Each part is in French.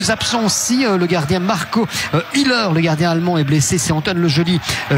Absent aussi, le gardien Marco Hiller, le gardien allemand est blessé. C'est Antoine Lejoli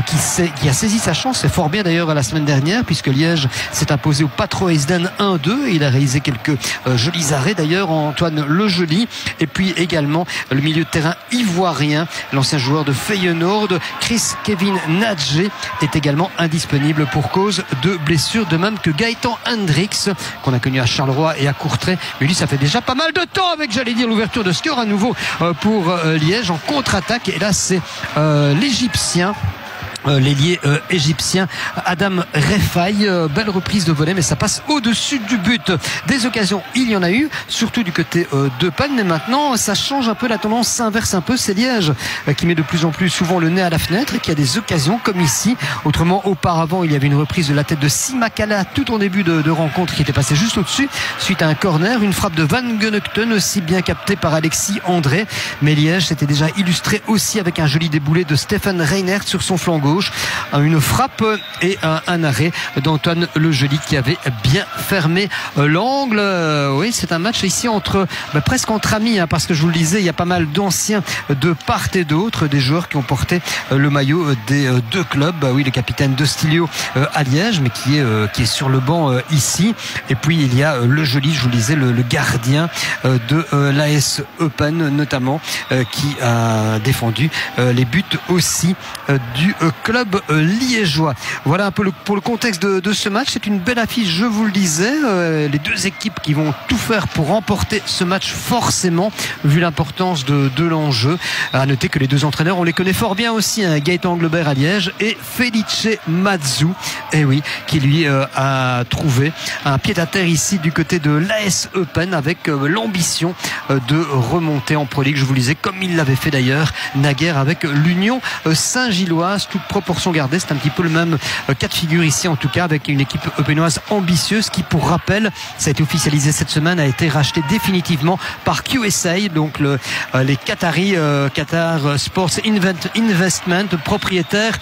qui a saisi sa chance. C'est fort bien d'ailleurs la semaine dernière, puisque Liège s'est imposé au Patro Heisden 1-2. Il a réalisé quelques jolis arrêts d'ailleurs, Antoine Lejoli. Et puis également le milieu de terrain ivoirien, l'ancien joueur de Feyenoord, Chris Kevin Nadje, est également indisponible pour cause de blessure, de même que Gaëtan Hendricks, qu'on a connu à Charleroi et à Courtrai. Mais lui, ça fait déjà pas mal de temps avec, j'allais dire, l'ouverture de score à nouveau pour Liège en contre-attaque. Et là, c'est l'Égyptien, l'ailier égyptien Adam Refaï. Belle reprise de volet, mais ça passe au-dessus du but. Des occasions, il y en a eu, surtout du côté d'Eupen, mais maintenant ça change un peu, la tendance s'inverse un peu. C'est Liège qui met de plus en plus souvent le nez à la fenêtre et qui a des occasions comme ici. Autrement, auparavant, il y avait une reprise de la tête de Simakala tout en début de rencontre qui était passée juste au-dessus suite à un corner, une frappe de Van Gunekten aussi bien captée par Alexis André. Mais Liège s'était déjà illustré aussi avec un joli déboulé de Stephen Reinert sur son flanc gauche, une frappe et un arrêt d'Antoine Lejoli qui avait bien fermé l'angle. Oui, c'est un match ici presque entre amis, parce que je vous le disais, il y a pas mal d'anciens de part et d'autre, des joueurs qui ont porté le maillot des deux clubs. Oui, le capitaine de Stilio à Liège, mais qui est sur le banc ici. Et puis il y a Lejoli, je vous le disais, le gardien de l'AS Eupen notamment, qui a défendu les buts aussi du club liégeois. Voilà un peu pour le contexte de ce match. C'est une belle affiche, je vous le disais. Les deux équipes qui vont tout faire pour remporter ce match, forcément, vu l'importance de l'enjeu. À noter que les deux entraîneurs, on les connaît fort bien aussi, Gaëtan Anglebert à Liège et Felice Mazzu, qui lui a trouvé un pied-à-terre ici du côté de l'AS Eupen, avec l'ambition de remonter en Pro League, je vous le disais, comme il l'avait fait d'ailleurs naguère avec l'Union Saint-Gilloise. Toute proportion gardée, c'est un petit peu le même cas de figure ici, en tout cas avec une équipe eupenoise ambitieuse qui, pour rappel, ça a été officialisé cette semaine, a été racheté définitivement par QSA, donc les Qataris, Qatar Sports Investment, propriétaire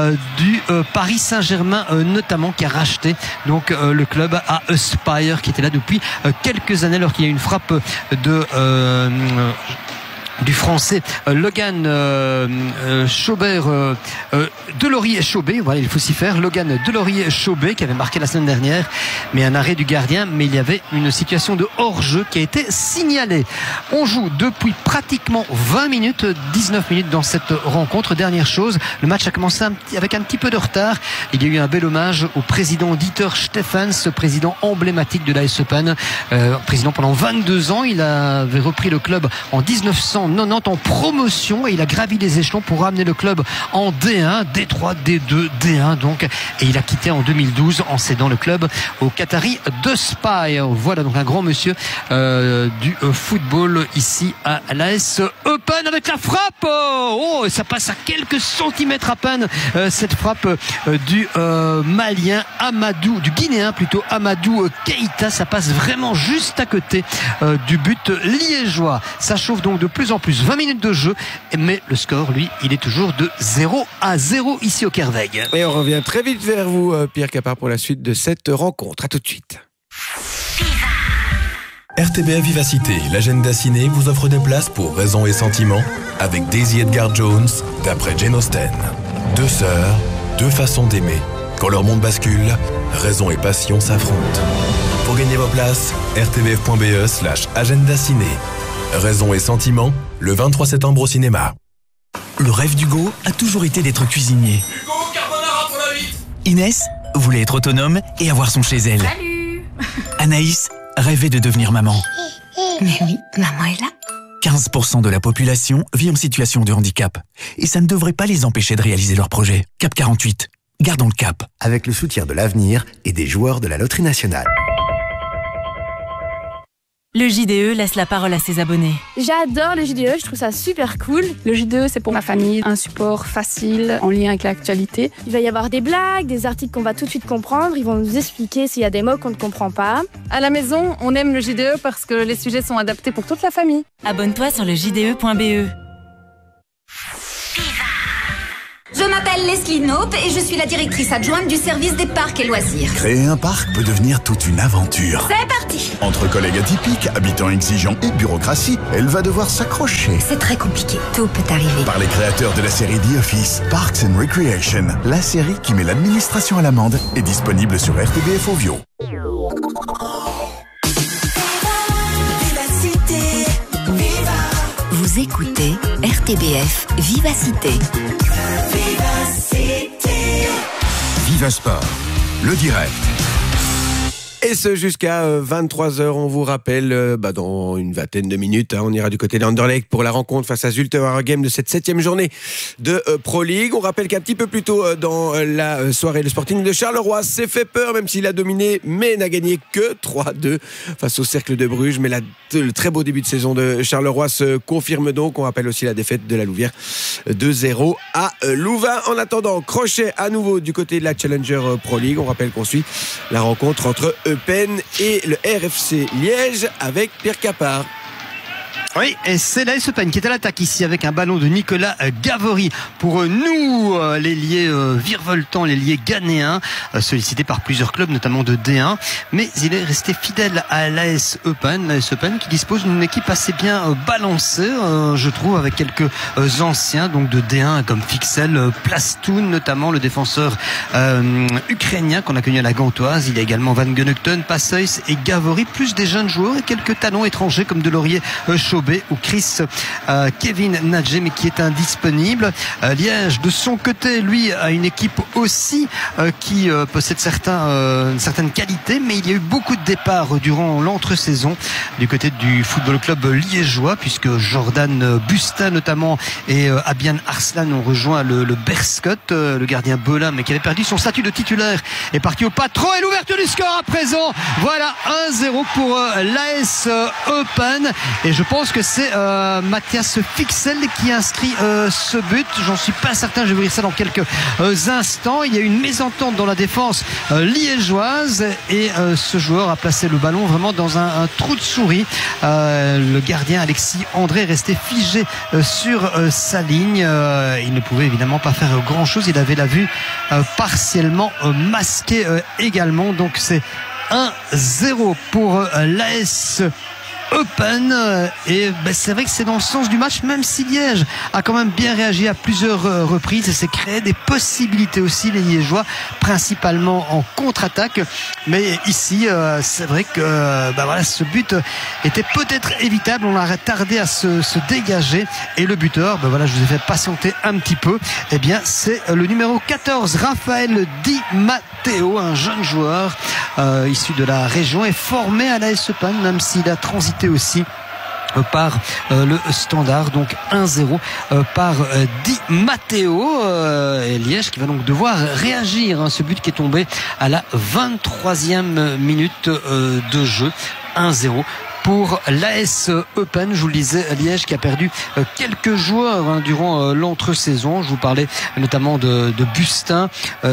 du Paris Saint-Germain notamment, qui a racheté donc le club à Aspire, qui était là depuis quelques années, alors qu'il y a une frappe du français Logan Delorier-Chaubet, voilà, il faut s'y faire, Logan Delorier-Chaubet, qui avait marqué la semaine dernière, mais un arrêt du gardien, mais il y avait une situation de hors-jeu qui a été signalée. On joue depuis pratiquement 20 minutes, 19 minutes dans cette rencontre. Dernière chose, le match a commencé avec un petit peu de retard. Il y a eu un bel hommage au président Dieter Stephens, président emblématique de l'AS Eupen, président pendant 22 ans. Il avait repris le club en 1990 en promotion, et il a gravi les échelons pour ramener le club en D1, D3, D2, D1 donc, et il a quitté en 2012 en cédant le club au Qatari de Spire. Voilà donc un grand monsieur du football ici à l'AS Eupen, avec la frappe, ça passe à quelques centimètres à peine, cette frappe du malien Amadou, du Guinéen plutôt, Amadou Keïta. Ça passe vraiment juste à côté du but liégeois. Ça chauffe donc de plus en plus, 20 minutes de jeu, mais le score, lui, il est toujours de 0-0 ici au Kerweg. Et on revient très vite vers vous, Pierre Capard, pour la suite de cette rencontre. À tout de suite. RTBF Vivacité, l'agenda ciné vous offre des places pour Raison et Sentiment avec Daisy Edgar Jones, d'après Jane Austen. Deux sœurs, deux façons d'aimer. Quand leur monde bascule, raison et passion s'affrontent. Pour gagner vos places, rtbf.be/agenda ciné. Raison et Sentiment, le 23 septembre au cinéma. Le rêve d'Hugo a toujours été d'être cuisinier. Hugo, carbonara pour la 8. Inès voulait être autonome et avoir son chez elle. Salut. Anaïs rêvait de devenir maman. Mais oui, maman est là. 15% de la population vit en situation de handicap. Et ça ne devrait pas les empêcher de réaliser leurs projets. Cap 48. Gardons le cap. Avec le soutien de l'Avenir et des joueurs de la Loterie Nationale. Le JDE laisse la parole à ses abonnés. J'adore le JDE, je trouve ça super cool. Le JDE, c'est pour ma famille, un support facile, en lien avec l'actualité. Il va y avoir des blagues, des articles qu'on va tout de suite comprendre. Ils vont nous expliquer s'il y a des mots qu'on ne comprend pas. À la maison, on aime le JDE parce que les sujets sont adaptés pour toute la famille. Abonne-toi sur le JDE.be. Je Je m'appelle Leslie Knope et je suis la directrice adjointe du service des parcs et loisirs. Créer un parc peut devenir toute une aventure. C'est parti! Entre collègues atypiques, habitants exigeants et bureaucratie, elle va devoir s'accrocher. C'est très compliqué. Tout peut arriver. Par les créateurs de la série The Office, Parks and Recreation, la série qui met l'administration à l'amende, est disponible sur RTBF Ovio. Vous écoutez RTBF Vivacité. Viva Sport, le direct. Et ce jusqu'à 23h, on vous rappelle, dans une vingtaine de minutes, on ira du côté d'Anderlecht pour la rencontre face à Zulte Waregem de cette 7e journée de Pro League. On rappelle qu'un petit peu plus tôt dans la soirée, le Sporting de Charleroi s'est fait peur, même s'il a dominé, mais n'a gagné que 3-2 face au Cercle de Bruges. Mais le très beau début de saison de Charleroi se confirme donc. On rappelle aussi la défaite de la Louvière 2-0 à Louvain. En attendant, crochet à nouveau du côté de la Challenger Pro League. On rappelle qu'on suit la rencontre entre Eupen et le RFC Liège avec Pierre Capard. Oui, et c'est l'AS Eupen qui est à l'attaque ici avec un ballon de Nicolas Gavory. Pour nous, l'ailier virevoltant, l'ailier ghanéen, sollicité par plusieurs clubs, notamment de D1. Mais il est resté fidèle à l'AS Eupen. L'AS Eupen qui dispose d'une équipe assez bien balancée, je trouve, avec quelques anciens donc de D1 comme Fixel, Plastoun, notamment le défenseur ukrainien qu'on a connu à la Gantoise. Il y a également Van Gunugten, Passeus et Gavory, plus des jeunes joueurs et quelques talents étrangers comme Delorier Chaubet ou Chris Kevin Nadje, mais qui est indisponible. Liège de son côté, lui, a une équipe aussi qui possède certaines qualités, mais il y a eu beaucoup de départs durant l'entre-saison du côté du football club liégeois, puisque Jordan Bustin notamment et Abian Arslan ont rejoint le Berscott, le gardien Belin, mais qui avait perdu son statut de titulaire, est parti au patron, et l'ouverture du score à présent. Voilà 1-0 pour l'AS Eupen, et je pense que c'est Mathias Fixel qui inscrit ce but. J'en suis pas certain, je vais vous dire ça dans quelques instants. Il y a eu une mésentente dans la défense liégeoise et ce joueur a placé le ballon vraiment dans un trou de souris. Le gardien Alexis André restait figé sur sa ligne. Il ne pouvait évidemment pas faire grand chose. Il avait la vue partiellement masquée également. Donc c'est 1-0 pour l'AS Eupen, et c'est vrai que c'est dans le sens du match, même si Liège a quand même bien réagi à plusieurs reprises et s'est créé des possibilités aussi, les Liégeois, principalement en contre-attaque. Mais ici, c'est vrai que ce but était peut-être évitable. On a tardé à se dégager, et le buteur, je vous ai fait patienter un petit peu. Eh bien, c'est le numéro 14, Raphaël Di Matteo, un jeune joueur issu de la région et formé à l'AS Eupen, même s'il a transité aussi par le Standard. Donc 1-0 par Di Matteo, et Liège qui va donc devoir réagir, ce but qui est tombé à la 23e minute de jeu. 1-0 pour l'AS Eupen. Je vous le disais, Liège qui a perdu quelques joueurs durant l'entre-saison. Je vous parlais notamment de Bustin,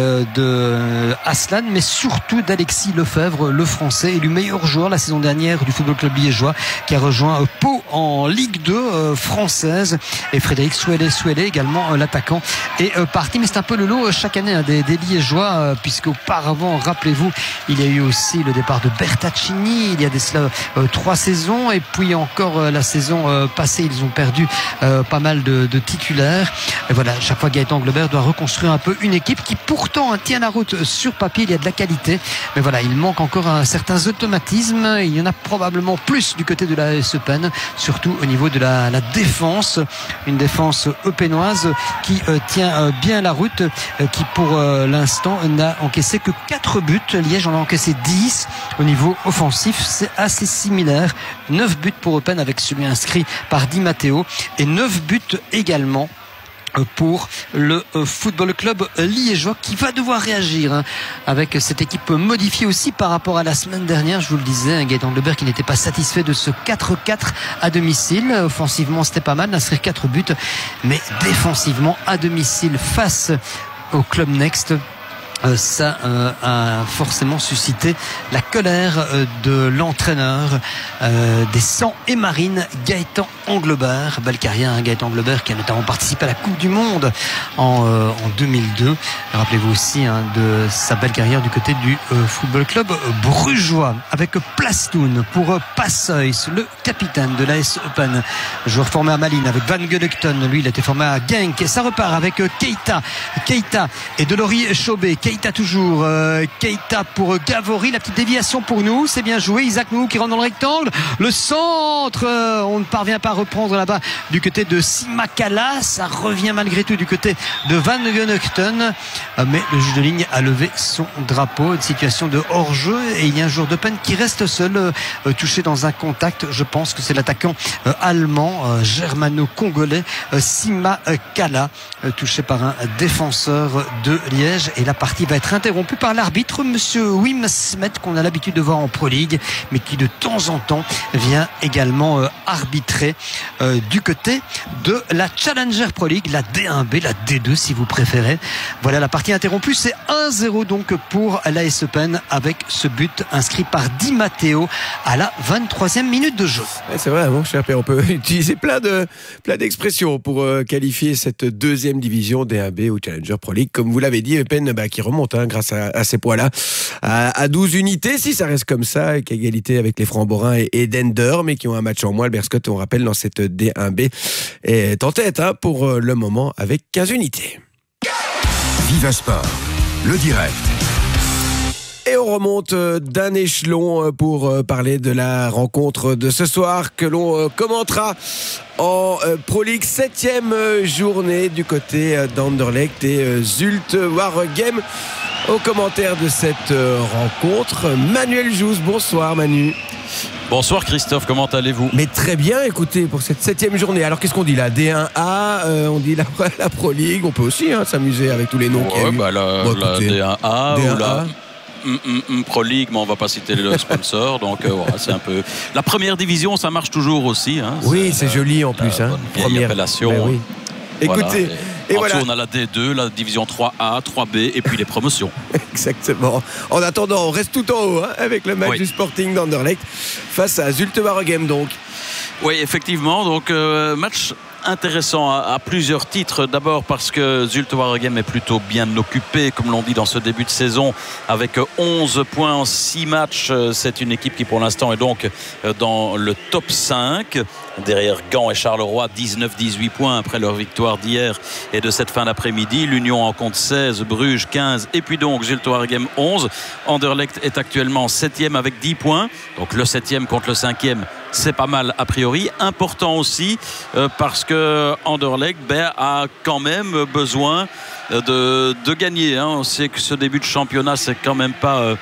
de Aslan, mais surtout d'Alexis Lefebvre, le français, élu meilleur joueur la saison dernière du football club liégeois, qui a rejoint Pau en Ligue 2 française. Et Frédéric Souelé également, l'attaquant, est parti. Mais c'est un peu le lot chaque année des Liégeois, puisqu'auparavant, rappelez-vous, il y a eu aussi le départ de Bertaccini. Il y a des 3 saison, et puis encore la saison passée ils ont perdu pas mal de titulaires, et voilà, chaque fois Gaëtan Globert doit reconstruire un peu une équipe qui pourtant tient la route sur papier. Il y a de la qualité, mais voilà, il manque encore certains automatismes. Il y en a probablement plus du côté de la AS Eupen, surtout au niveau de la défense, une défense eupénoise qui tient bien la route, qui pour l'instant n'a encaissé que 4 buts. Liège en a encaissé 10. Au niveau offensif, c'est assez similaire. 9 buts pour Eupen avec celui inscrit par Di Matteo, et 9 buts également pour le football club liégeois, qui va devoir réagir avec cette équipe modifiée aussi par rapport à la semaine dernière. Je vous le disais, Gaëtan Globert qui n'était pas satisfait de ce 4-4 à domicile. Offensivement c'était pas mal d'inscrire 4 buts, mais défensivement à domicile face au Club Next, ça a forcément suscité la colère de l'entraîneur des 100 et marines, Gaëtan Englebert. Belle carrière, hein, Gaëtan Englebert, qui a notamment participé à la Coupe du Monde en 2002. Rappelez-vous aussi de sa belle carrière du côté du football club brugeois, avec Plastoun pour Passeuil, le capitaine de l'AS Open, joueur formé à Malines avec Van Gunnecton. Lui, il a été formé à Genk, et ça repart avec Keita et Delory Chauvet. Keita toujours, Keita pour Gavory, la petite déviation pour nous, c'est bien joué. Isaac Nou qui rentre dans le rectangle, le centre, on ne parvient pas à reprendre là-bas du côté de Simakala, ça revient malgré tout du côté de Van Gunnecton, mais le juge de ligne a levé son drapeau. Une situation de hors-jeu, et il y a un joueur d'Open qui reste seul, touché dans un contact. Je pense que c'est l'attaquant allemand, germano-congolais, Simakala, touché par un défenseur de Liège, et la partie va être interrompue par l'arbitre, monsieur Wim Smet, qu'on a l'habitude de voir en Pro League, mais qui de temps en temps vient également arbitrer du côté de la Challenger Pro League, la D1B, la D2 si vous préférez. Voilà, la partie interrompue, c'est 1-0 donc pour l'AS Open, avec ce but inscrit par Di Matteo à la 23e minute de jeu. Ouais, c'est vrai, mon cher Père, on peut utiliser plein d'expressions pour qualifier cette deuxième division D1B ou Challenger Pro League. Comme vous l'avez dit, Open qui remonte grâce à ces points-là à 12 unités, si ça reste comme ça, avec égalité avec les Francs-Borins et Dender, mais qui ont un match en moins. Le Berscott, on rappelle, dans cette D1B est en tête pour le moment avec 15 unités. Viva Sport, le direct. Et on remonte d'un échelon pour parler de la rencontre de ce soir que l'on commentera en Pro League, 7e journée du côté d'Anderlecht et Zulte Waregem. Au commentaire de cette rencontre, Manuel Jousse. Bonsoir Manu. Bonsoir Christophe, comment allez-vous? Mais très bien, écoutez, pour cette 7e journée. Alors qu'est-ce qu'on dit là? D1A, on dit la Pro League, on peut aussi s'amuser avec tous les noms qu'il y a eu. La D1A ou la Pro League, mais on va pas citer le sponsor, donc voilà, c'est un peu... La première division, ça marche toujours aussi. Oui, c'est joli en plus. Première appellation. Ben oui. Écoutez... Voilà. Et voilà. On a la D2, la division 3A, 3B et puis les promotions. Exactement. En attendant, on reste tout en haut avec le match du Sporting d'Anderlecht face à Zulte Waregem donc. Oui, effectivement. Donc match intéressant à plusieurs titres. D'abord parce que Zulte Waregem est plutôt bien occupé, comme l'on dit dans ce début de saison, avec 11 points en 6 matchs. C'est une équipe qui pour l'instant est donc dans le top 5. Derrière Gand et Charleroi, 19-18 points après leur victoire d'hier et de cette fin d'après-midi. L'Union en compte 16, Bruges 15 et puis donc Zulte Waregem 11. Anderlecht est actuellement 7e avec 10 points. Donc le 7e contre le 5e, c'est pas mal a priori. Important aussi parce que Anderlecht a quand même besoin de gagner. On sait que ce début de championnat, c'est quand même pas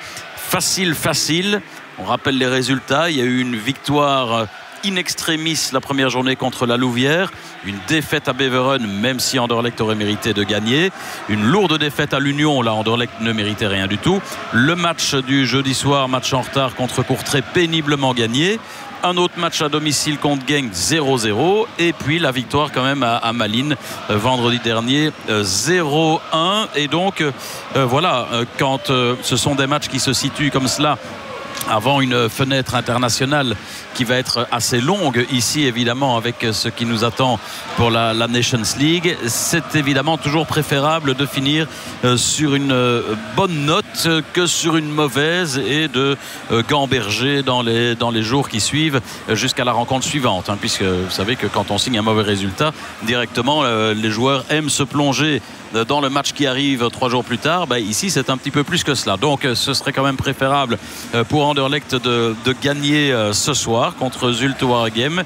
facile. On rappelle les résultats. Il y a eu une victoire in extremis la première journée contre la Louvière, une défaite à Beveren, même si Anderlecht aurait mérité de gagner, une lourde défaite à l'Union, là Anderlecht ne méritait rien du tout, le match du jeudi soir, match en retard contre Courtrai, péniblement gagné, un autre match à domicile contre Genk 0-0 et puis la victoire quand même à Malines vendredi dernier 0-1 et donc voilà, quand ce sont des matchs qui se situent comme cela avant une fenêtre internationale qui va être assez longue ici évidemment avec ce qui nous attend pour la Nations League, c'est évidemment toujours préférable de finir sur une bonne note que sur une mauvaise et de gamberger dans les jours qui suivent jusqu'à la rencontre suivante, puisque vous savez que quand on signe un mauvais résultat directement les joueurs aiment se plonger dans le match qui arrive 3 jours plus tard. Ici c'est un petit peu plus que cela, donc ce serait quand même préférable pour Anderlecht de gagner ce soir contre Zulte Waregem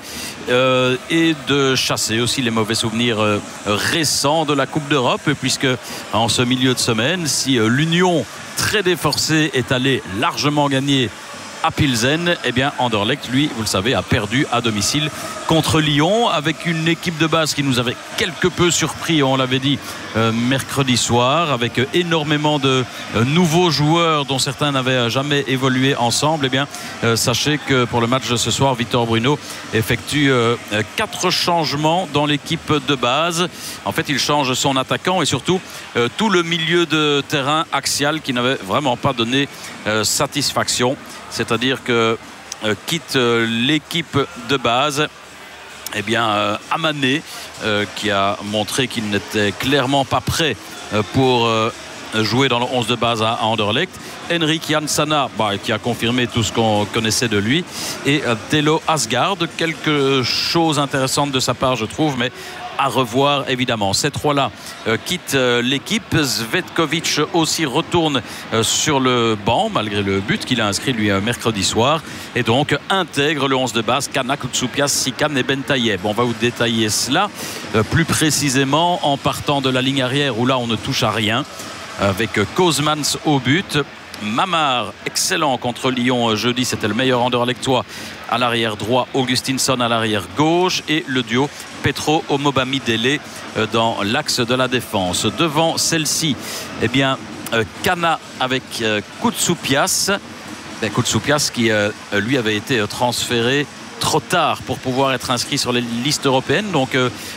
et de chasser aussi les mauvais souvenirs récents de la Coupe d'Europe, puisque en ce milieu de semaine, si l'Union très déforcée est allée largement gagner à Pilsen. Eh bien, Anderlecht, lui, vous le savez, a perdu à domicile contre Lyon avec une équipe de base qui nous avait quelque peu surpris, on l'avait dit mercredi soir, avec énormément de nouveaux joueurs dont certains n'avaient jamais évolué ensemble. Eh bien, sachez que pour le match de ce soir, Victor Bruno effectue 4 changements dans l'équipe de base. En fait, il change son attaquant et surtout tout le milieu de terrain axial qui n'avait vraiment pas donné satisfaction. C'est-à-dire que quitte l'équipe de base, eh bien, Amané, qui a montré qu'il n'était clairement pas prêt pour jouer dans le 11 de base à Anderlecht. Henrik Jansana, qui a confirmé tout ce qu'on connaissait de lui. Et Telo Asgard, quelque chose d'intéressant de sa part, je trouve, mais à revoir évidemment. Ces trois-là quittent l'équipe. Zvetkovic aussi retourne sur le banc malgré le but qu'il a inscrit lui mercredi soir et donc intègre le 11 de base Kana, Koutsoupias, Sikan et Bentayeb. On va vous détailler cela plus précisément en partant de la ligne arrière où là on ne touche à rien avec Kozmans au but. Mamar, excellent contre Lyon jeudi, c'était le meilleur Anderlechtois à l'arrière droit, Augustinsson à l'arrière gauche et le duo Petro Omobamidele dans l'axe de la défense. Devant celle-ci, eh bien Kana avec Koutsoupias. Koutsoupias qui lui avait été transféré trop tard pour pouvoir être inscrit sur les listes européennes, donc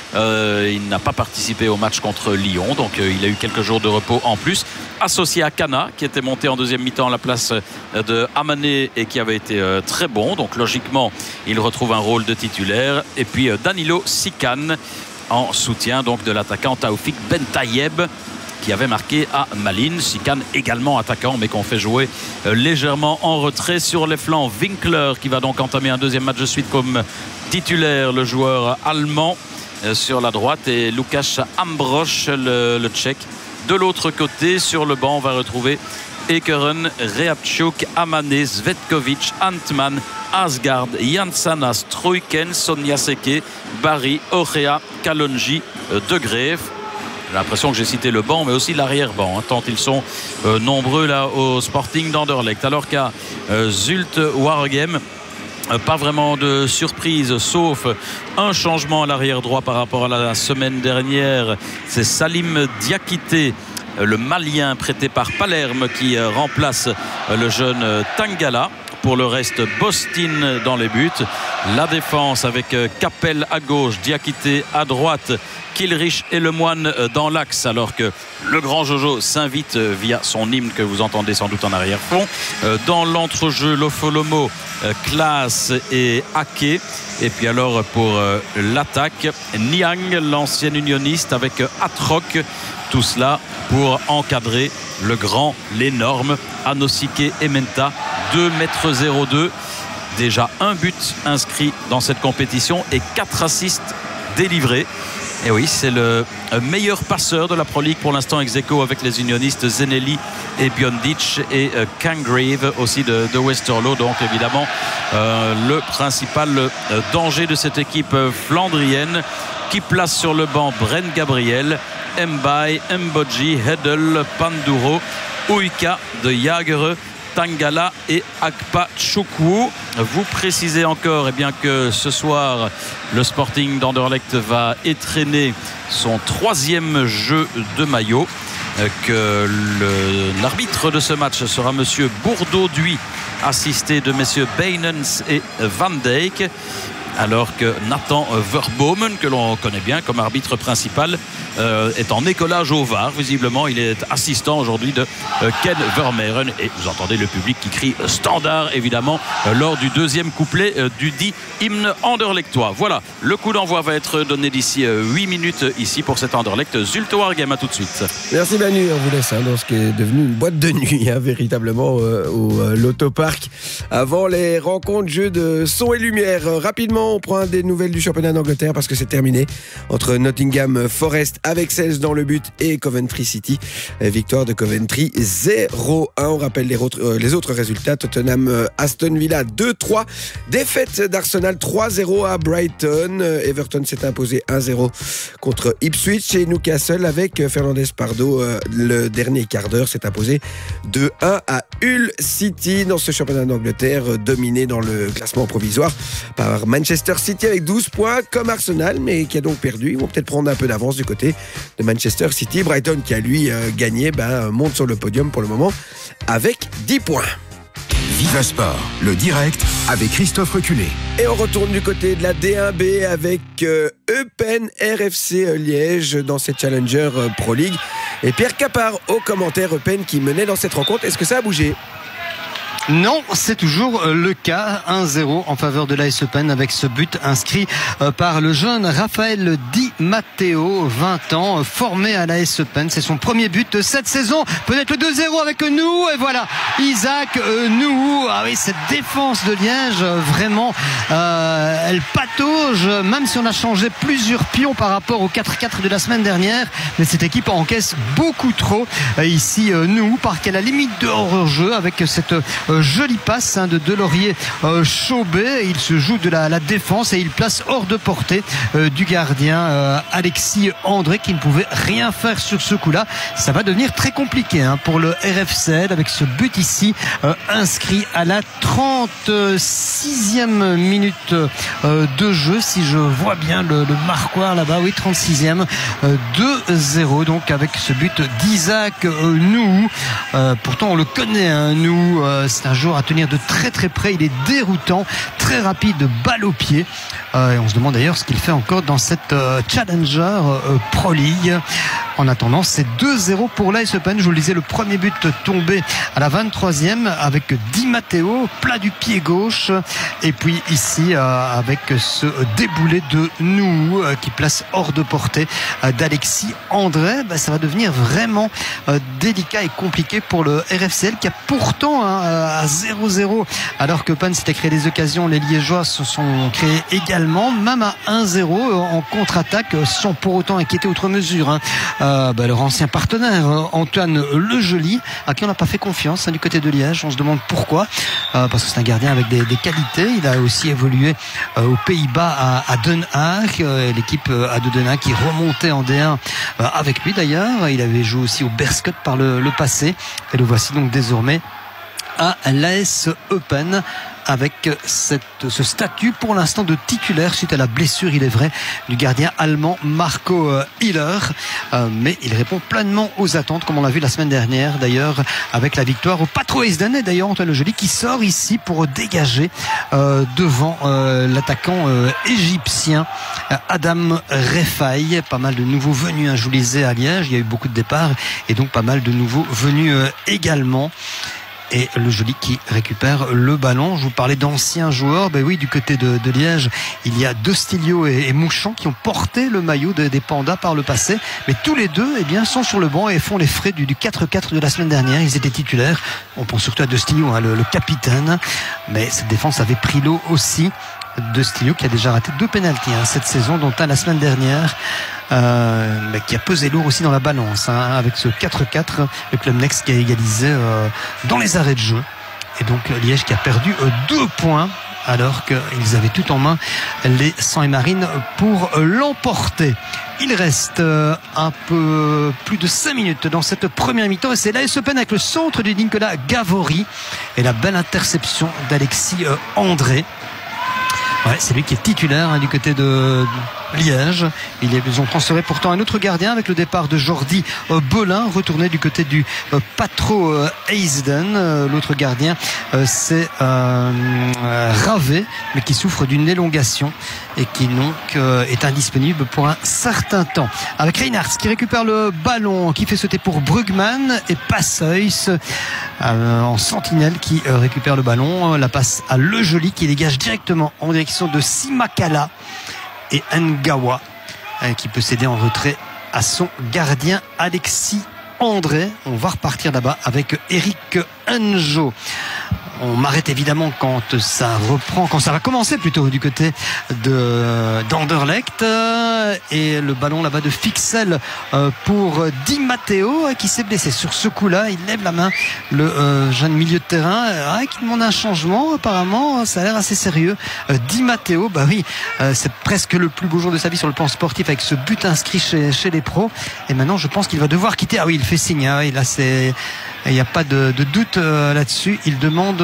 il n'a pas participé au match contre Lyon, donc il a eu quelques jours de repos en plus, associé à Kana qui était monté en deuxième mi-temps à la place de Amané et qui avait été très bon, donc logiquement il retrouve un rôle de titulaire, et puis Danilo Sikan en soutien donc de l'attaquant Taoufik Bentayeb qui avait marqué à Malines. Sikan également attaquant mais qu'on fait jouer légèrement en retrait sur les flancs. Winkler qui va donc entamer un deuxième match de suite comme titulaire, le joueur allemand sur la droite, et Lukáš Ambrosch, le tchèque, de l'autre côté. Sur le banc on va retrouver Ekeren, Reapchuk, Amané, Zvetkovic, Antman, Asgard, Jansana, Struiken, Soniaseke, Barry, Ochea, Kalonji, De Greef. J'ai l'impression que j'ai cité le banc mais aussi l'arrière-banc, tant ils sont nombreux là au Sporting d'Anderlecht. Alors qu'à Zulte Waregem, pas vraiment de surprise sauf un changement à l'arrière droit par rapport à la semaine dernière. C'est Salim Diakité, le Malien prêté par Palerme, qui remplace le jeune Tangala. Pour le reste, Bostin dans les buts. La défense avec Capel à gauche, Diakité à droite, Kilrich et Lemoine dans l'axe, alors que le grand Jojo s'invite via son hymne que vous entendez sans doute en arrière-fond. Dans l'entrejeu, Lofolomo, Klaas et Ake. Et puis alors pour l'attaque, Niang, l'ancien unioniste, avec Atroc. Tout cela pour encadrer le grand, l'énorme Anosike Ementa, 2,02 m. Déjà un but inscrit dans cette compétition et 4 assists délivrés. Et oui, c'est le meilleur passeur de la Pro League pour l'instant, ex aequo avec les unionistes Zeneli et Biondic et Cangrave aussi de Westerlo. Donc évidemment le principal danger de cette équipe flandrienne qui place sur le banc Bren Gabriel, Mbaye, Mboji, Hedel, Panduro, Uika de Jagere, Tangala et Akpa Chukwu. Vous précisez encore bien que ce soir le Sporting d'Anderlecht va étrenner son 3e jeu de maillot, que l'arbitre de ce match sera monsieur Bourdeau-Duy, assisté de messieurs Bainens et Van Dijk, alors que Nathan Verbomen, que l'on connaît bien comme arbitre principal, est en écolage au VAR. Visiblement, il est assistant aujourd'hui de Ken Vermeeren. Et vous entendez le public qui crie standard, évidemment, lors du deuxième couplet du dit hymne anderlechtois. Voilà, le coup d'envoi va être donné d'ici 8 minutes ici pour cet Anderlecht Zulte Waregem. À tout de suite. Merci Manu, on vous laisse dans ce qui est devenu une boîte de nuit, véritablement, au Lotto Park. Avant les rencontres, jeux de son et lumière. Rapidement, on prend des nouvelles du championnat d'Angleterre parce que c'est terminé entre Nottingham Forest avec 16 dans le but et Coventry City. Victoire de Coventry 0-1. On rappelle les autres résultats. Tottenham Aston Villa 2-3. Défaite d'Arsenal 3-0 à Brighton. Everton s'est imposé 1-0 contre Ipswich et Newcastle avec Fernandez Pardo le dernier quart d'heure s'est imposé 2-1 à Hull City. Dans ce championnat d'Angleterre dominé dans le classement provisoire par Manchester City avec 12 points comme Arsenal mais qui a donc perdu. Ils vont peut-être prendre un peu d'avance du côté de Manchester City. Brighton qui a lui gagné monte sur le podium pour le moment avec 10 points. Viva Sport, le direct avec Christophe Reculé. Et on retourne du côté de la D1B avec Eupen RFC Liège dans cette Challenger Pro League. Et Pierre Capard au commentaire. Eupen qui menait dans cette rencontre. Est-ce que ça a bougé ? Non, c'est toujours le cas. 1-0 en faveur de l'AS Eupen avec ce but inscrit par le jeune Raphaël Di Matteo, 20 ans, formé à l'AS Eupen. C'est son premier but cette saison. Peut-être le 2-0 avec nous. Et voilà, Isaac Nouhou. Ah oui, cette défense de Liège, vraiment, elle patauge, même si on a changé plusieurs pions par rapport au 4-4 de la semaine dernière. Mais cette équipe encaisse beaucoup trop. Ici, Nouhou part à la limite de hors-jeu avec cette jolie passe de Delaurier Chaubet. Il se joue de la défense et il place hors de portée du gardien Alexis André qui ne pouvait rien faire sur ce coup-là. Ça va devenir très compliqué pour le RFCL avec ce but ici inscrit à la 36e minute de jeu, si je vois bien le marquoir là-bas. Oui, 36e, 2-0 donc avec ce but d'Isaac Nouhou. Pourtant on le connaît, Nouhou, c'est un joueur à tenir de très très près. Il est déroutant, très rapide, balle au pied. Et on se demande d'ailleurs ce qu'il fait encore dans cette Challenger Pro League. En attendant, c'est 2-0 pour l'AS Eupen. Je vous le disais, le premier but tombé à la 23e avec Di Matteo, plat du pied gauche. Et puis ici, avec ce déboulé de Nouhou qui place hors de portée d'Alexis André. Ça va devenir vraiment délicat et compliqué pour le RFCL qui a pourtant à 0-0, alors que Eupen s'était créé des occasions. Les Liégeois se sont créés également, même à 1-0 en contre-attaque, sans pour autant inquiéter outre mesure leur ancien partenaire Antoine Lejoly, à qui on n'a pas fait confiance du côté de Liège. On se demande pourquoi, parce que c'est un gardien avec des qualités. Il a aussi évolué aux Pays-Bas à Den Haag, l'équipe de Den Haag qui remontait en D1 avec lui d'ailleurs. Il avait joué aussi au Beerschot par le passé et le voici donc désormais à l'AS Eupen avec ce statut pour l'instant de titulaire suite à la blessure, il est vrai, du gardien allemand Marco Hiller, mais il répond pleinement aux attentes comme on l'a vu la semaine dernière d'ailleurs avec la victoire au Patro Heisden. Et d'ailleurs Antoine Lejoly qui sort ici pour dégager devant l'attaquant égyptien Adam Refaï. Pas mal de nouveaux venus, je vous le disais, à Liège, il y a eu beaucoup de départs et donc pas mal de nouveaux venus également. Et Lejoly qui récupère le ballon. Je vous parlais d'anciens joueurs. Oui, du côté de Liège, il y a Dostilio et Mouchon qui ont porté le maillot des Pandas par le passé. Mais tous les deux, sont sur le banc et font les frais du 4-4 de la semaine dernière. Ils étaient titulaires. On pense surtout à Dostilio, le capitaine. Mais cette défense avait pris l'eau aussi. Dostilio qui a déjà raté 2 pénaltys cette saison, dont un la semaine dernière. Mais qui a pesé lourd aussi dans la balance avec ce 4-4, le Club Next qui a égalisé dans les arrêts de jeu, et donc Liège qui a perdu 2 points alors qu'ils avaient tout en main, les Sang et Marines, pour l'emporter. Il reste un peu plus de 5 minutes dans cette première mi-temps et c'est l'AS Eupen avec le centre de Nicolas Gavori et la belle interception d'Alexis André. Ouais, c'est lui qui est titulaire du côté de Liège. Ils ont transféré pourtant un autre gardien avec le départ de Jordi Belin, retourné du côté du Patro Heisden. L'autre gardien, c'est Ravé, mais qui souffre d'une élongation et qui donc est indisponible pour un certain temps. Avec Reinhardt qui récupère le ballon, qui fait sauter pour Brugman, et Passeus en sentinelle qui récupère le ballon. La passe à Lejoly qui dégage directement en direction de Simakala. Et Ngawa qui peut céder en retrait à son gardien Alexis André. On va repartir là-bas avec Eric Njo. on m'arrête évidemment quand ça reprend, quand ça va commencer plutôt du côté d'Anderlecht. Et le ballon là-bas de Fixel pour Di Matteo qui s'est blessé sur ce coup-là. Il lève la main, le jeune milieu de terrain qui demande un changement. Apparemment, ça a l'air assez sérieux. Di Matteo, bah oui, c'est presque le plus beau jour de sa vie sur le plan sportif avec ce but inscrit chez les pros. Et maintenant, je pense qu'il va devoir quitter. Ah oui, il fait signe. Hein, il n'y a pas de doute là-dessus. Il demande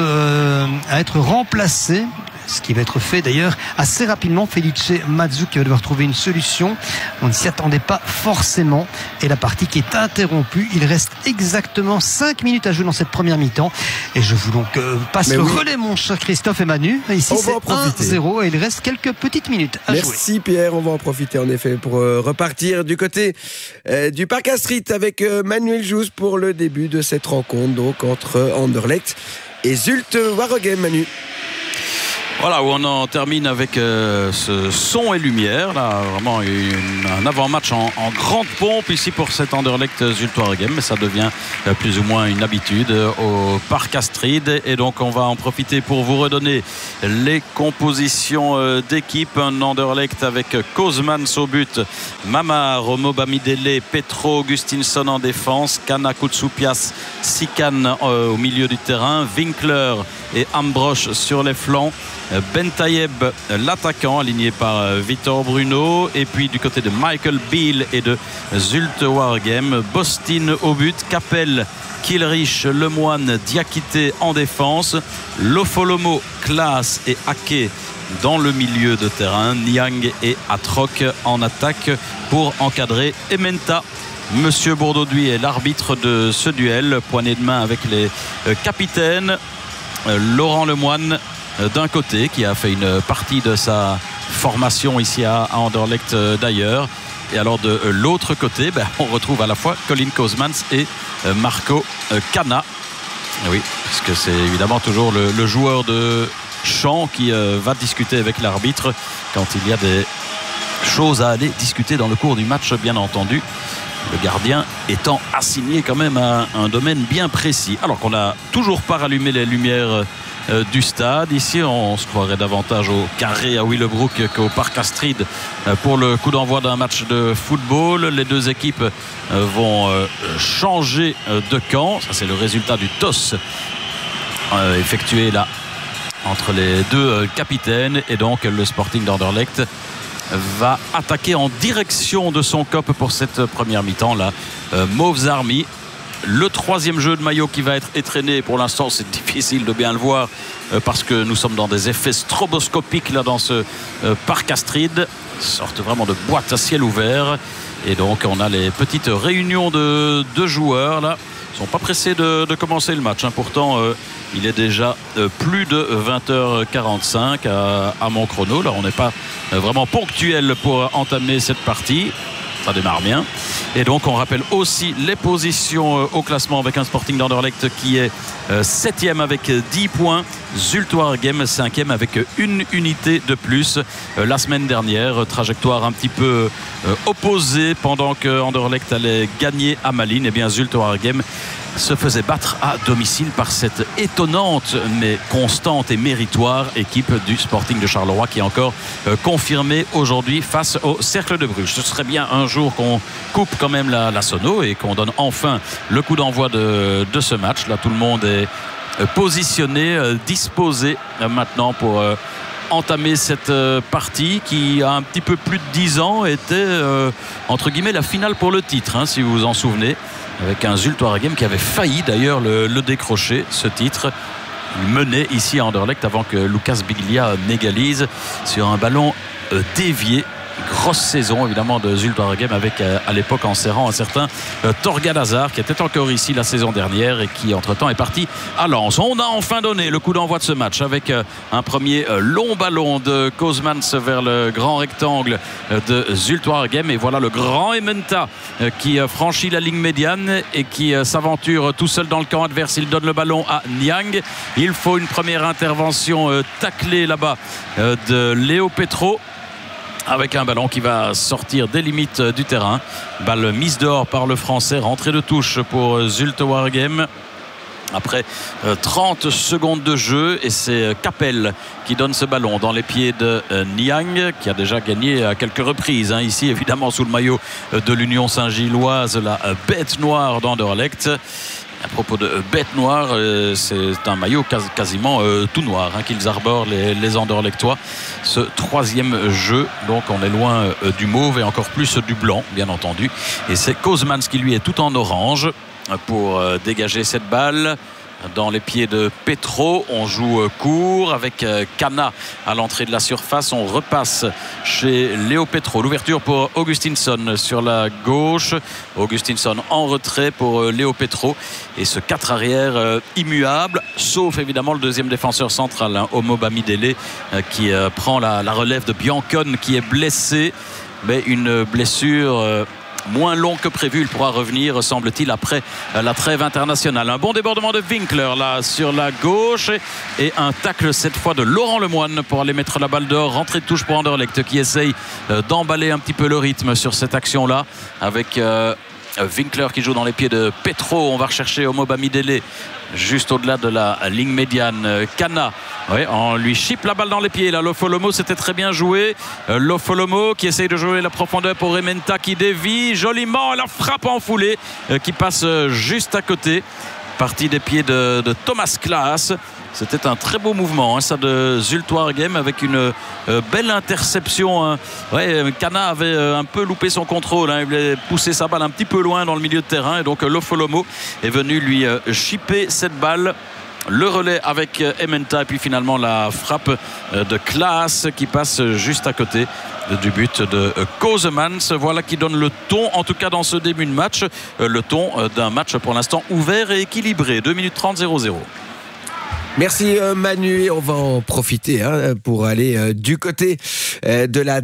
à être remplacé. Ce qui va être fait d'ailleurs assez rapidement. Felice Mazzu qui va devoir trouver une solution. On ne s'y attendait pas forcément. Et la partie qui est interrompue. Il reste exactement 5 minutes à jouer dans cette première mi-temps. Et je vous donc passe le relais, mon cher Christophe et Manu. Ici, c'est 1-0 et il reste quelques petites minutes à jouer. Merci Pierre. On va en profiter en effet pour repartir du côté du Parc Astrid avec Manuel Jousse pour le début de cette rencontre donc entre Anderlecht et Zulte Waregem. Manu. Voilà, où on en termine avec ce son et lumière. Là, vraiment un avant-match en grande pompe ici pour cet Anderlecht Zulte Waregem. Mais ça devient plus ou moins une habitude au Parc Astrid. Et donc, on va en profiter pour vous redonner les compositions d'équipe. Un Anderlecht avec Kozmans au but, Mama, Romo Bamidele, Petro Augustinsson en défense, Kana Koutsoupias, Sikan au milieu du terrain, Winkler et Ambrosch sur les flancs. Ben Tayeb, l'attaquant aligné par Victor Bruno, et puis du côté de Michael Beale et de Zulte Waregem, Bostin au but, Capel, Kilrich, Lemoine, Diakité en défense, Lofolomo, Klaas et Ake dans le milieu de terrain, Niang et Atroc en attaque pour encadrer Ementa. Monsieur Bourdauduit est l'arbitre de ce duel, poignée de main avec les capitaines. Laurent Lemoine d'un côté, qui a fait une partie de sa formation ici à Anderlecht d'ailleurs, et alors de l'autre côté, on retrouve à la fois Colin Kozmans et Marco Kana. Oui, parce que c'est évidemment toujours le joueur de champ qui va discuter avec l'arbitre quand il y a des choses à aller discuter dans le cours du match, bien entendu. Le gardien étant assigné quand même à un domaine bien précis. Alors qu'on n'a toujours pas rallumé les lumières du stade. Ici, on se croirait davantage au carré à Willebroek qu'au Parc Astrid pour le coup d'envoi d'un match de football. Les deux équipes vont changer de camp. Ça, c'est le résultat du toss effectué là entre les deux capitaines. Et donc, le Sporting d'Anderlecht va attaquer en direction de son COP pour cette première mi-temps là. Mauves Army, le troisième jeu de maillot qui va être étraîné. Pour l'instant, c'est difficile de bien le voir parce que nous sommes dans des effets stroboscopiques là dans ce Parc Astrid, sorte vraiment de boîte à ciel ouvert. Et donc on a les petites réunions de joueurs là. Ils ne sont pas pressés de commencer le match, hein. Pourtant il est déjà plus de 20h45 à mon chrono. Là on n'est pas vraiment ponctuel pour entamer cette partie. Ça démarre bien. Et donc on rappelle aussi les positions au classement avec un Sporting d'Anderlecht qui est 7e avec 10 points, Zulte Waregem 5e avec une unité de plus. La semaine dernière, trajectoire un petit peu opposée pendant que Anderlecht allait gagner à Malines. Et bien Zulte Waregem se faisait battre à domicile par cette étonnante mais constante et méritoire équipe du Sporting de Charleroi qui est encore confirmée aujourd'hui face au Cercle de Bruges. Ce serait bien un jour qu'on coupe quand même la sono et qu'on donne enfin le coup d'envoi de ce match. Là tout le monde est positionné, disposé maintenant pour entamer cette partie qui a un petit peu plus de 10 ans était entre guillemets la finale pour le titre, hein, si vous vous en souvenez, avec un Zulte Waregem qui avait failli d'ailleurs le décrocher, ce titre. Il menait ici à Anderlecht avant que Lucas Biglia n'égalise sur un ballon dévié. Grosse saison évidemment de Zulte Waregem avec à l'époque en serrant un certain Torgan Hazard qui était encore ici la saison dernière et qui entre temps est parti à Lens. On a enfin donné le coup d'envoi de ce match avec un premier long ballon de Kozmans vers le grand rectangle de Zulte Waregem, et voilà le grand Ementa qui franchit la ligne médiane et qui s'aventure tout seul dans le camp adverse. Il donne le ballon à Niang. Il faut une première intervention taclée là-bas de Léo Petro, avec un ballon qui va sortir des limites du terrain. Balle mise dehors par le Français, rentrée de touche pour Zulte Waregem. après 30 secondes de jeu, et c'est Capel qui donne ce ballon dans les pieds de Niang, qui a déjà gagné à quelques reprises, hein, ici évidemment sous le maillot de l'Union Saint-Gilloise, la bête noire d'Anderlecht. À propos de bête noire, c'est un maillot quasiment tout noir, hein, qu'ils arborent les Anderlechtois. Ce troisième jeu, donc on est loin du mauve et encore plus du blanc, bien entendu. Et c'est Kozmans qui lui est tout en orange pour dégager cette balle dans les pieds de Petro. On joue court avec Cana à l'entrée de la surface. On repasse chez Léo Petro. L'ouverture pour Augustinsson sur la gauche. Augustinsson en retrait pour Léo Petro. Et ce 4 arrière immuable, sauf évidemment le deuxième défenseur central, hein, Omo Bamidele, qui prend la relève de Biancon, qui est blessé. Mais une blessure moins long que prévu. Il pourra revenir, semble-t-il, après la trêve internationale. Un bon débordement de Winkler là sur la gauche et un tacle cette fois de Laurent Lemoine pour aller mettre la balle dehors. Rentrée de touche pour Anderlecht qui essaye d'emballer un petit peu le rythme sur cette action-là avec Winkler qui joue dans les pieds de Petro. On va rechercher Omo Bamidele juste au-delà de la ligne médiane. Cana, ouais, on lui chipe la balle dans les pieds là. Lofolomo, c'était très bien joué. Lofolomo qui essaye de jouer la profondeur pour Ementa qui dévie joliment, la frappe en foulée qui passe juste à côté. Partie des pieds de Thomas Klaas. C'était un très beau mouvement, hein, ça de Zulte Waregem avec une belle interception. Hein. Ouais, Cana avait un peu loupé son contrôle, hein. Il voulait pousser sa balle un petit peu loin dans le milieu de terrain. Et donc Lofolomo est venu lui chipper cette balle. Le relais avec Ementa et puis finalement la frappe de Klaas qui passe juste à côté du but de Kozmans. Voilà qui donne le ton, en tout cas dans ce début de match, le ton d'un match pour l'instant ouvert et équilibré. 2 minutes 30, 0-0. Merci Manu, et on va en profiter pour aller du côté de la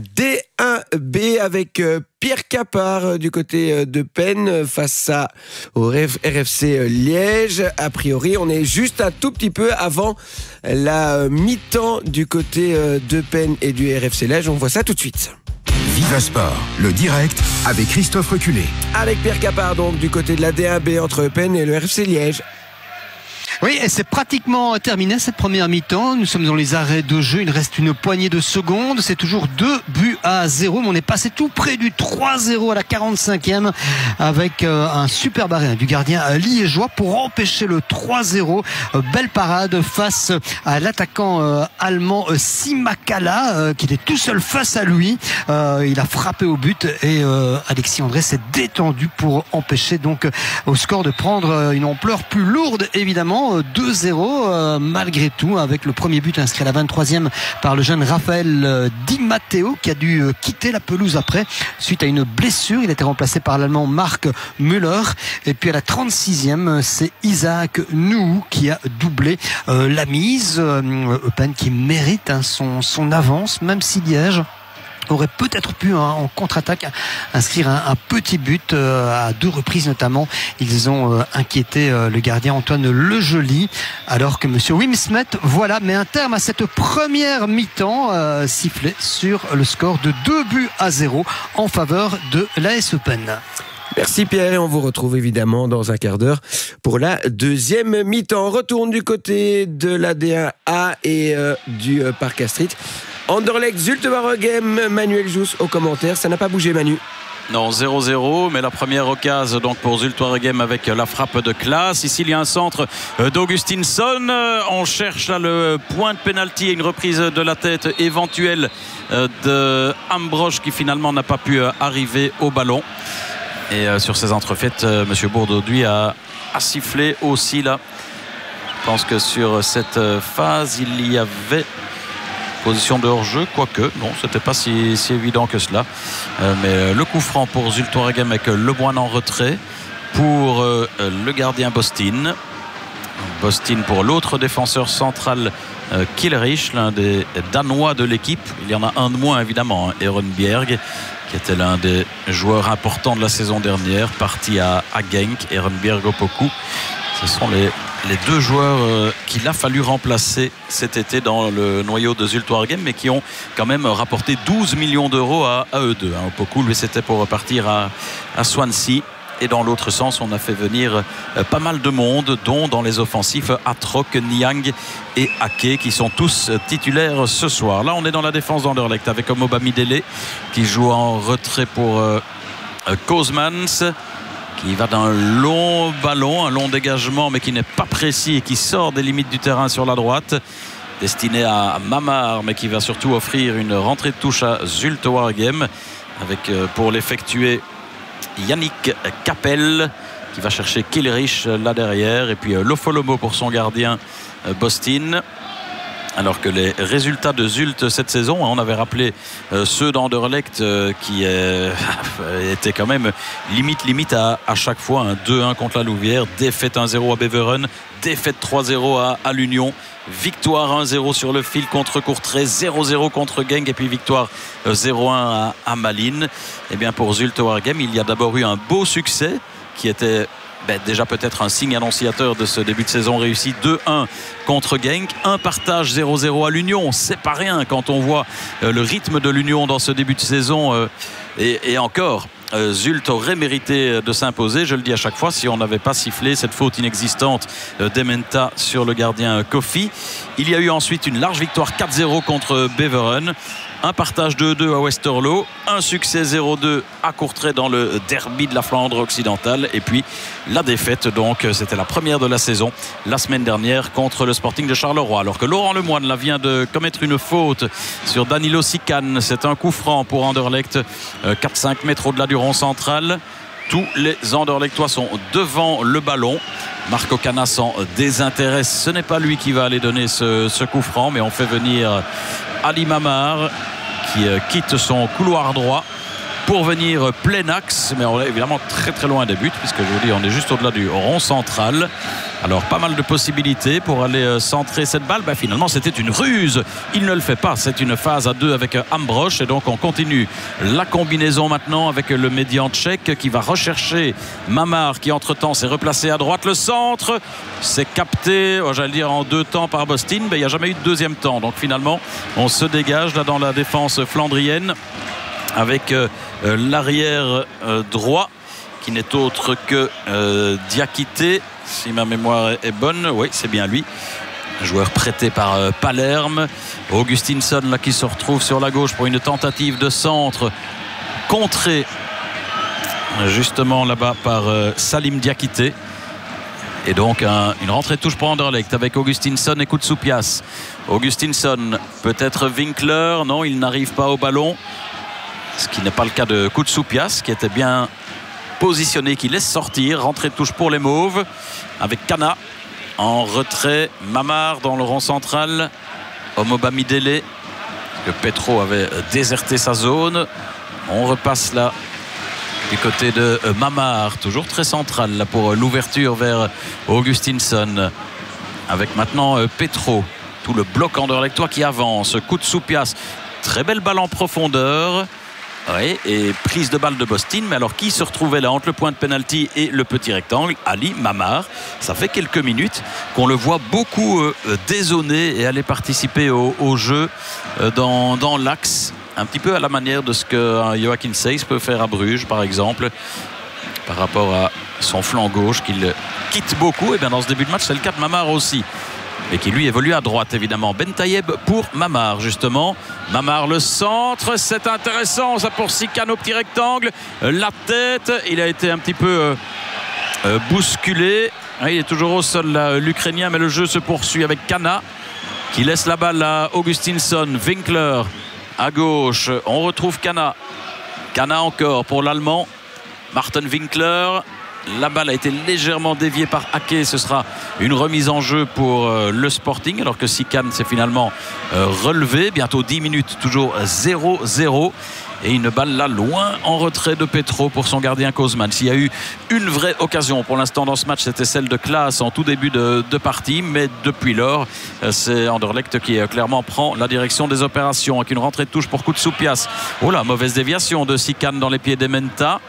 D1B avec Pierre Capard du côté de Penn face au RFC Liège. A priori, on est juste un tout petit peu avant la mi-temps du côté de Penn et du RFC Liège. On voit ça tout de suite. Viva Sport, le direct avec Christophe Reculé. Avec Pierre Capard donc du côté de la D1B entre Penn et le RFC Liège. Oui, et c'est pratiquement terminé cette première mi-temps. Nous sommes dans les arrêts de jeu. Il reste une poignée de secondes. C'est toujours 2-0. Mais on est passé tout près du 3-0 à la 45e avec un super arrêt du gardien liégeois pour empêcher le 3-0. Belle parade face à l'attaquant allemand Simakala qui était tout seul face à lui. Il a frappé au but et Alexis André s'est détendu pour empêcher donc au score de prendre une ampleur plus lourde évidemment. 2-0 malgré tout avec le premier but inscrit à la 23e par le jeune Raphaël Di Matteo qui a dû quitter la pelouse après suite à une blessure. Il a été remplacé par l'allemand Marc Müller et puis à la 36e c'est Isaac Nou qui a doublé la mise. Eupen qui mérite son avance même si Liège aurait peut-être pu en contre-attaque inscrire un petit but à 2 reprises notamment. Ils ont inquiété le gardien Antoine Lejoli alors que monsieur Wim Smet met un terme à cette première mi-temps sifflé sur le score de 2-0 en faveur de l'AS Eupen. Merci Pierre et on vous retrouve évidemment dans un quart d'heure pour la deuxième mi-temps. On retourne du côté de la D1A et du Parc Astrid. Anderlecht, Zulte Waregem, Manuel Jousse au commentaire. Ça n'a pas bougé Manu. Non, 0-0, mais la première occasion donc pour Zulte Waregem avec la frappe de Klaas. Ici, il y a un centre d'Augustinsson. On cherche là le point de pénalty et une reprise de la tête éventuelle de Ambrosch qui finalement n'a pas pu arriver au ballon. Et sur ces entrefaites, M. Bourdauduit a sifflé aussi là. Je pense que sur cette phase, il y avait position de hors-jeu, quoique non, c'était pas si évident que cela, mais le coup franc pour Zulte Waregem avec Lemoine en retrait pour le gardien Bostin pour l'autre défenseur central Killerich, l'un des Danois de l'équipe. Il y en a un de moins évidemment, hein, Ehrenbjerg qui était l'un des joueurs importants de la saison dernière, parti à Genk. Ehrenbjerg Opoku, ce sont les 2 joueurs qu'il a fallu remplacer cet été dans le noyau de Zulte Waregem, mais qui ont quand même rapporté 12 millions d'euros à eux deux. Opoku, lui, c'était pour repartir à Swansea. Et dans l'autre sens, on a fait venir pas mal de monde, dont dans les offensifs Atrok, Niang et Ake, qui sont tous titulaires ce soir. Là, on est dans la défense d'Anderlecht avec Omobamidele qui joue en retrait pour Kozmans, qui va d'un long ballon, un long dégagement, mais qui n'est pas précis et qui sort des limites du terrain sur la droite. Destiné à Mamar, mais qui va surtout offrir une rentrée de touche à Zulte Waregem, avec pour l'effectuer Yannick Capel qui va chercher Kilrich là derrière, et puis Lofolomo pour son gardien Bostin. Alors que les résultats de Zulte cette saison, on avait rappelé ceux d'Anderlecht qui étaient quand même limite à chaque fois. Un 2-1 contre la Louvière, défaite 1-0 à Beveren, défaite 3-0 à l'Union, victoire 1-0 sur le fil contre Courtrai, 0-0 contre Genk, et puis victoire 0-1 à Malines. Et bien pour Zulte Waregem, il y a d'abord eu un beau succès qui était déjà peut-être un signe annonciateur de ce début de saison réussi. 2-1 contre Genk, un partage 0-0 à l'Union, c'est pas rien quand on voit le rythme de l'Union dans ce début de saison, et encore Zulte aurait mérité de s'imposer, je le dis à chaque fois, si on n'avait pas sifflé cette faute inexistante d'Ementa sur le gardien Kofi. Il y a eu ensuite une large victoire 4-0 contre Beveren, un partage 2-2 à Westerlo, un succès 0-2 à Courtrai dans le derby de la Flandre occidentale, et puis la défaite, donc c'était la première de la saison la semaine dernière contre le Sporting de Charleroi, alors que Laurent Lemoine là vient de commettre une faute sur Danilo Sican. C'est un coup franc pour Anderlecht, 4-5 mètres au-delà du rond central. Tous les Anderlechtois sont devant le ballon. Marco Cana s'en désintéresse, ce n'est pas lui qui va aller donner ce coup franc, mais on fait venir Ali Mamar qui quitte son couloir droit pour venir plein axe, mais on est évidemment très loin des buts, puisque je vous dis on est juste au-delà du rond central. Alors pas mal de possibilités pour aller centrer cette balle. Finalement c'était une ruse, il ne le fait pas, c'est une phase à 2 avec Ambrosch, et donc on continue la combinaison maintenant avec le médian tchèque qui va rechercher Mamar, qui entre-temps s'est replacé à droite. Le centre c'est capté, j'allais dire en 2 temps par Bostin, mais il n'y a jamais eu de deuxième temps, donc finalement on se dégage là dans la défense flandrienne avec l'arrière droit qui n'est autre que Diakité, si ma mémoire est bonne. Oui, c'est bien lui, joueur prêté par Palerme. Augustinsson là qui se retrouve sur la gauche pour une tentative de centre contrée justement là-bas par Salim Diakité, et donc une rentrée de touche pour Anderlecht avec Augustinsson et Koutsoupias. Augustinsson, peut-être Winkler, non, il n'arrive pas au ballon, ce qui n'est pas le cas de Koutsoupias qui était bien positionné, qui laisse sortir. Rentrée de touche pour les Mauves avec Cana en retrait, Mamar dans le rond central, Omobamidele, que Petro avait déserté sa zone. On repasse là du côté de Mamar, toujours très central là pour l'ouverture vers Augustinsson, avec maintenant Petro, tout le bloc anderlechtois qui avance. Koutsoupias, très belle balle en profondeur. Oui, et prise de balle de Bostin, mais alors qui se retrouvait là entre le point de pénalty et le petit rectangle? Ali Mamar. Ça fait quelques minutes qu'on le voit beaucoup dézonner et aller participer au jeu dans l'axe, un petit peu à la manière de ce que Joachim Seyss peut faire à Bruges par exemple, par rapport à son flanc gauche qu'il quitte beaucoup. Et bien dans ce début de match c'est le cas de Mamar aussi, et qui lui évolue à droite évidemment. Ben Taïeb pour Mamar justement. Mamar le centre, c'est intéressant ça pour Sican au petit rectangle. La tête, il a été un petit peu bousculé. Il est toujours au sol l'Ukrainien, mais le jeu se poursuit avec Cana qui laisse la balle à Augustinsson. Winkler à gauche, on retrouve Cana. Cana encore pour l'Allemand Martin Winkler. La balle a été légèrement déviée par Ake. Ce sera une remise en jeu pour le Sporting, alors que Sican s'est finalement relevé. Bientôt 10 minutes, toujours 0-0. Et une balle là loin en retrait de Petro pour son gardien Kozman. S'il y a eu une vraie occasion pour l'instant dans ce match, c'était celle de Klaas en tout début de partie. Mais depuis lors, c'est Anderlecht qui clairement prend la direction des opérations, avec une rentrée de touche pour Koutsoupias. Oh là, mauvaise déviation de Sican dans les pieds d'Ementa.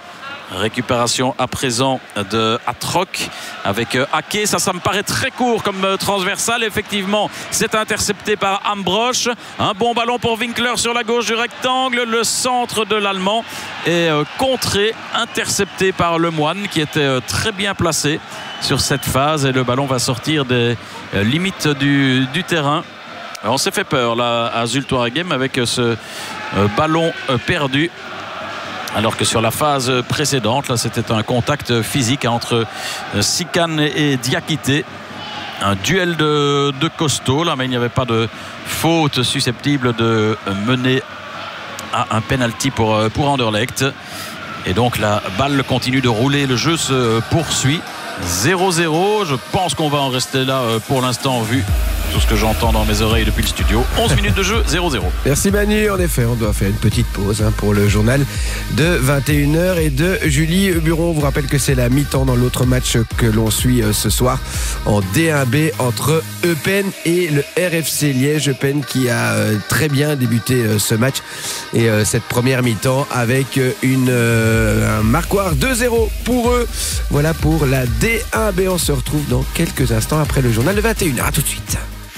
Récupération à présent de Atroc avec Ake. Ça me paraît très court comme transversal. Effectivement, c'est intercepté par Ambrosch. Un bon ballon pour Winkler sur la gauche du rectangle. Le centre de l'Allemand est contré, intercepté par Lemoine qui était très bien placé sur cette phase. Et le ballon va sortir des limites du terrain. On s'est fait peur là à Zulte Waregem avec ce ballon perdu. Alors que sur la phase précédente, là, c'était un contact physique entre Sikan et Diakité. Un duel de costaud, là, mais il n'y avait pas de faute susceptible de mener à un penalty pour Anderlecht. Et donc la balle continue de rouler, le jeu se poursuit. 0-0, je pense qu'on va en rester là pour l'instant vu tout ce que j'entends dans mes oreilles depuis le studio. 11 minutes de jeu, 0-0. Merci Manu, en effet, on doit faire une petite pause pour le journal de 21h et de Julie Buron. On vous rappelle que c'est la mi-temps dans l'autre match que l'on suit ce soir en D1B entre Eupen et le RFC Liège. Eupen qui a très bien débuté ce match et cette première mi-temps avec un marquoir 2-0 pour eux. Voilà pour la D1B. On se retrouve dans quelques instants après le journal de 21h. À tout de suite.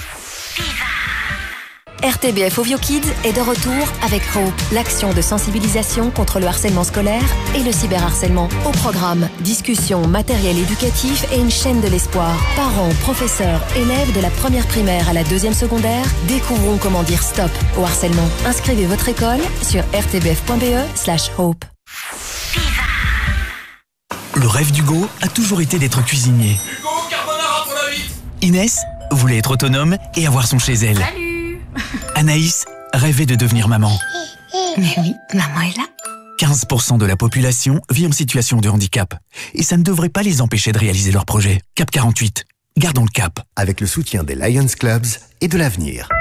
RTBF Ovio Kids est de retour avec Hope, l'action de sensibilisation contre le harcèlement scolaire et le cyberharcèlement. Au programme, discussions, matériel éducatif et une chaîne de l'espoir. Parents, professeurs, élèves de la première primaire à la deuxième secondaire, découvrons comment dire stop au harcèlement. Inscrivez votre école sur rtbf.be/hope. Le rêve d'Hugo a toujours été d'être cuisinier. Hugo, carbonara pour la 8. Inès voulait être autonome et avoir son chez elle. Salut. Anaïs rêvait de devenir maman. Mais oui, maman est là. 15% de la population vit en situation de handicap. Et ça ne devrait pas les empêcher de réaliser leurs projets. Cap 48. Gardons le cap. Avec le soutien des Lions Clubs et de l'avenir.